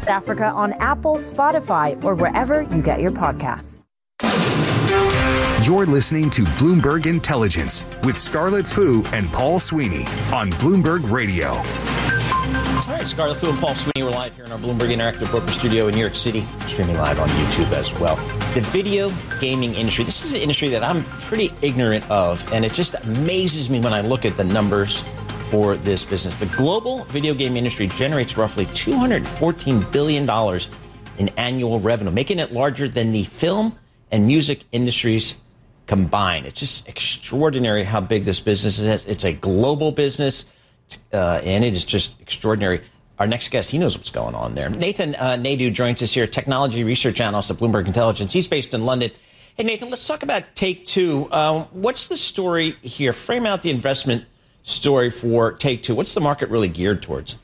Africa on Apple, Spotify, or wherever you get your podcasts. You're listening to Bloomberg Intelligence with Scarlett Fu and Paul Sweeney on Bloomberg Radio. All right, Scarlett Fu and Paul Sweeney, we're live here in our Bloomberg Interactive Broker Studio in New York City, streaming live on YouTube as well. The video gaming industry, this is an industry that I'm pretty ignorant of, and it just amazes me when I look at the numbers for this business. The global video game industry generates roughly $214 billion in annual revenue, making it larger than the film and music industries combined. It's just extraordinary how big this business is. It's a global business, and it is just extraordinary. Our next guest, he knows what's going on there. Nathan Naidu joins us here, technology research analyst at Bloomberg Intelligence. He's based in London. Hey, Nathan, let's talk about Take-Two. What's the story here? Frame out the investment story for Take-Two. What's the market really geared towards?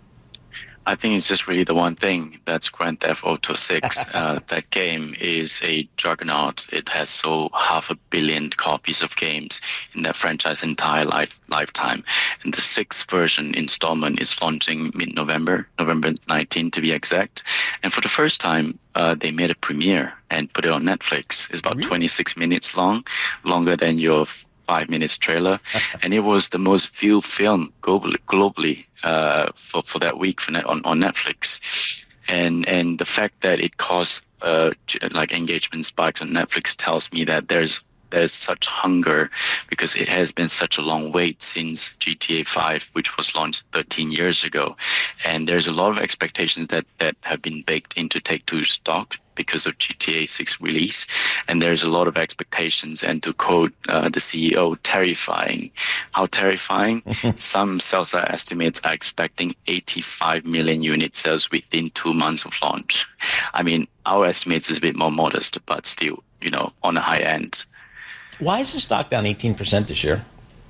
I think it's just really the one thing. That's Grand Theft Auto 6. That game is a juggernaut. It has sold 500 million copies of games in that franchise's entire lifetime. And the 6th version installment is launching mid-November, November 19 to be exact. And for the first time, they made a premiere and put it on Netflix. It's about 26 minutes long, longer than your 5 minutes trailer. And it was the most viewed film globally for that week on Netflix. And the fact that it caused like engagement spikes on Netflix tells me that there's such hunger because it has been such a long wait since GTA 5, which was launched 13 years ago. And there's a lot of expectations that have been baked into Take-Two stock because of GTA 6 release. And there's a lot of expectations. And to quote the CEO, terrifying. How terrifying? Some sell-side estimates are expecting 85 million unit sales within 2 months of launch. I mean, our estimates is a bit more modest, but still, on the high end. Why is the stock down 18% this year?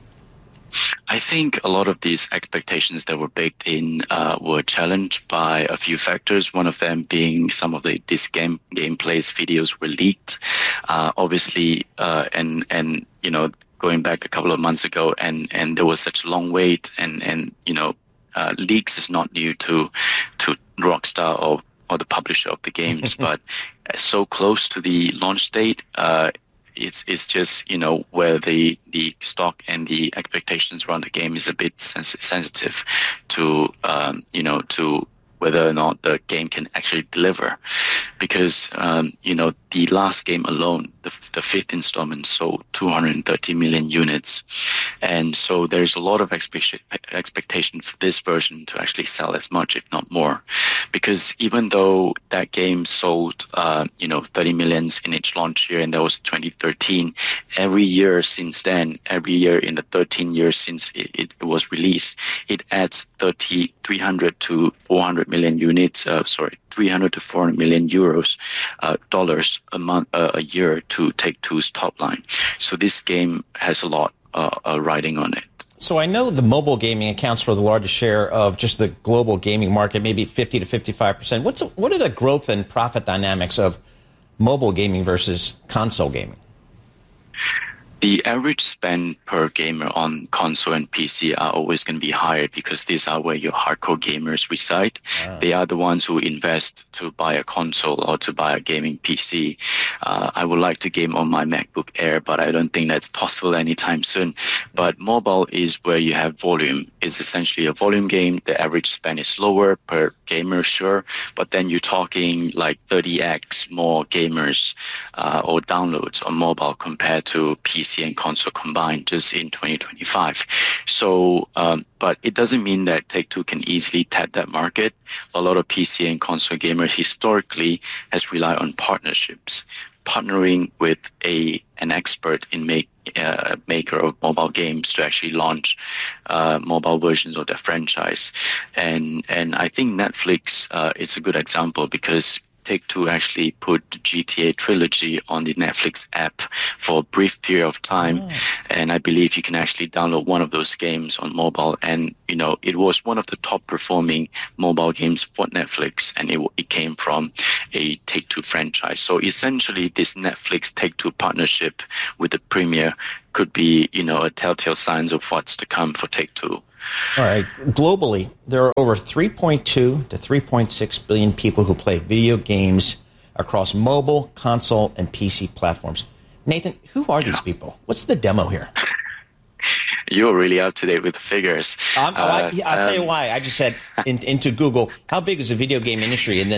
I think a lot of these expectations that were baked in were challenged by a few factors. One of them being some of this gameplays videos were leaked, obviously, and going back a couple of months ago, and there was such a long wait, and leaks is not new to Rockstar or the publisher of the games, but so close to the launch date. It's just, where the stock and the expectations around the game is a bit sensitive to, to whether or not the game can actually deliver. Because, the last game alone, the 5th installment sold 230 million units. And so there's a lot of expectation for this version to actually sell as much, if not more. Because even though that game sold, 30 millions in its launch year, and that was 2013, every year since then, every year in the 13 years since it was released, it adds 300 to 400 million units, 300 to 400 million euros, dollars a year to Take-Two's top line. So this game has a lot riding on it. So I know the mobile gaming accounts for the largest share of just the global gaming market, maybe 50 to 55%. What are the growth and profit dynamics of mobile gaming versus console gaming? The average spend per gamer on console and PC are always going to be higher because these are where your hardcore gamers reside. They are the ones who invest to buy a console or to buy a gaming PC. I would like to game on my MacBook Air, but I don't think that's possible anytime soon. But mobile is where you have volume. It's essentially a volume game. The average spend is lower per gamer, sure, but then you're talking like 30x more gamers or downloads on mobile compared to PC and console combined just in 2025. So, but it doesn't mean that Take-Two can easily tap that market. A lot of PC and console gamers historically has relied on partnerships, partnering with an expert in maker of mobile games to actually launch mobile versions of their franchise. And I think Netflix is a good example because Take-Two actually put the GTA trilogy on the Netflix app for a brief period of time. And I believe you can actually download one of those games on mobile. And, it was one of the top performing mobile games for Netflix. And it came from a Take-Two franchise. So essentially this Netflix Take-Two partnership with the premier could be, a telltale signs of what's to come for Take-Two. All right. Globally, there are over 3.2 to 3.6 billion people who play video games across mobile, console, and PC platforms. Nathan, who are these people? What's the demo here? You're really up to date with the figures. I'll tell you why. I just said into Google, how big is the video game industry? And then